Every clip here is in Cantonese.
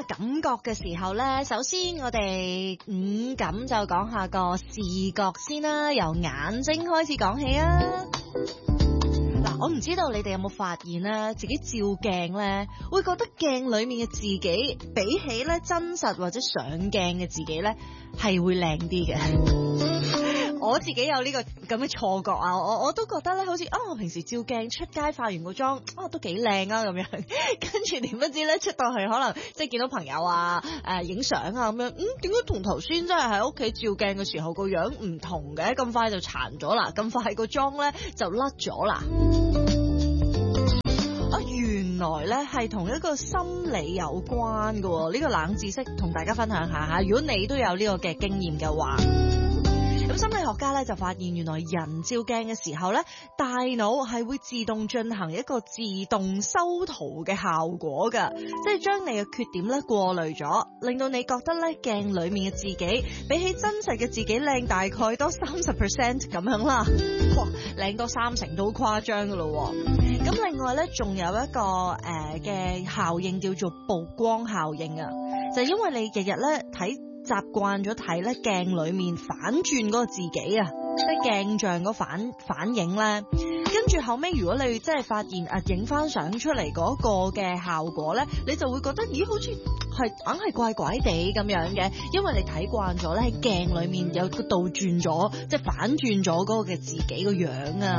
感覺嘅時候呢，首先我哋五感就講下個視覺先啦，由眼睛開始講起啊。嗱，我唔知道你哋有冇發現咧，自己照鏡呢，會覺得鏡裏面嘅自己比起咧真實或者上鏡嘅自己呢，係會靚啲嘅。我自己有呢個咁嘅錯覺啊，我都覺得咧，好似我平時照鏡出街化完個妝都幾靚啊咁樣，跟住點不知咧出到去可能即係見到朋友啊影相啊咁樣，點解同頭先真係喺屋企照鏡嘅時候個樣唔同嘅，咁快就殘咗啦，咁快個妝咧就甩咗啦。原來咧係同一個心理有關嘅，呢個冷知識同大家分享下吓，如果你都有呢個嘅經驗嘅話。咁心理學家咧就發現，原來人照鏡嘅時候咧，大腦係會自動進行一個自動修圖嘅效果㗎，即係將你嘅缺點咧過濾咗，令到你覺得咧鏡裏面嘅自己比起真實嘅自己靚大概多 30% 咁樣啦。哇，靚多30%都好誇張㗎咯。咁另外咧仲有一個嘅效應叫做曝光效應啊，就係因為你日日咧習慣咗睇咧鏡裏面反轉嗰個自己啊，即係鏡像嗰反影咧，跟住後尾如果你真係發現影翻相出嚟嗰個嘅效果咧，你就會覺得咦好似係硬係怪怪地咁樣嘅，因為你睇慣咗咧喺鏡裏面有個倒轉咗，即係反轉咗嗰個嘅自己個樣啊。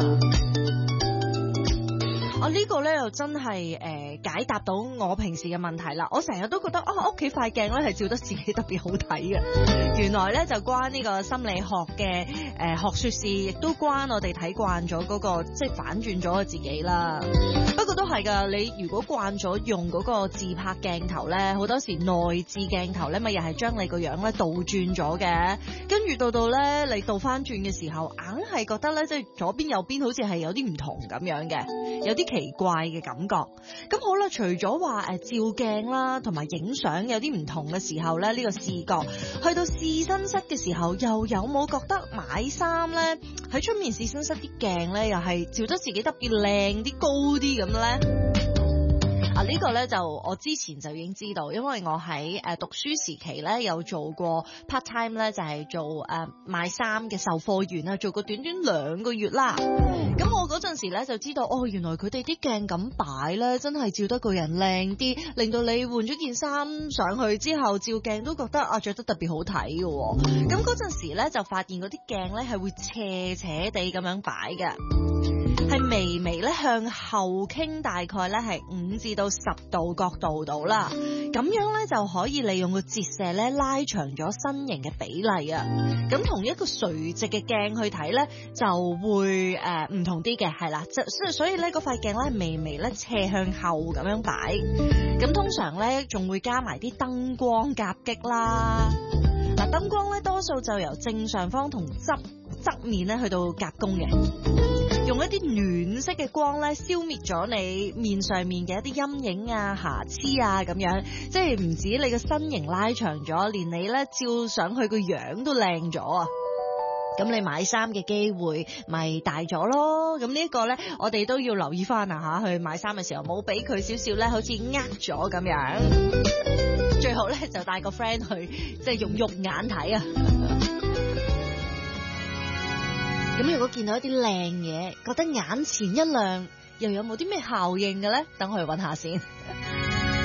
呢個咧又真係解答到我平時嘅問題啦。我成日都覺得屋企塊鏡咧係照得自己特別好睇嘅，原來咧就關呢個心理學嘅學說事，亦都關我哋睇慣咗嗰個即係反轉咗嘅自己啦。不過都係噶，你如果慣咗用嗰個自拍鏡頭咧，好多時內置鏡頭咧咪又係將你個樣咧倒轉咗嘅，跟住到咧你倒翻轉嘅時候，硬係覺得咧即係左邊右邊好似係有啲唔同咁樣嘅，有啲奇怪嘅感覺。咁好啦，除咗話照鏡啦，同埋影相有啲唔同嘅時候咧，呢個視覺去到試身室嘅時候，又有冇覺得買衫咧喺出面試身室啲鏡咧，又係照得自己特別靚啲高啲咁咧？呢個咧就我之前就已經知道，因為我喺讀書時期咧有做過 part time 咧，就係做賣衫嘅售貨員啊，做過短短2個月啦。咁我嗰陣時咧就知道，原來佢哋啲鏡咁擺咧，真係照得個人靚啲，令到你換咗件衫上去之後，照鏡都覺得着得特別好睇嘅。咁嗰陣時咧就發現嗰啲鏡咧係會斜斜地咁樣擺嘅，係微微咧向後傾，大概咧係5至到10度角度到啦，咁樣咧就可以利用個折射咧拉長咗身形嘅比例啊。咁同一個垂直嘅鏡去睇咧就會唔同啲嘅，係啦，所以咧嗰塊鏡咧微微咧斜向後咁樣擺，咁通常咧仲會加埋啲燈光夾擊啦。嗱，燈光咧多數就由正上方同側面咧去到夾攻嘅，用一啲暖色嘅光咧消滅咗你面上面嘅一啲陰影啊、瑕疵啊咁樣，即係唔止你個身形拉長咗，連你咧照上去個樣都靚咗啊！咁你買衫嘅機會咪大咗咯？咁呢一個咧，我哋都要留意翻啊吓，去買衫嘅時候冇俾佢少少咧，好似咗咁樣，最好咧就帶個 friend 去，即係用肉眼睇啊！咁如果見到一啲靚嘢，覺得眼前一亮，又有冇啲咩效應嘅咧？等我去揾下先。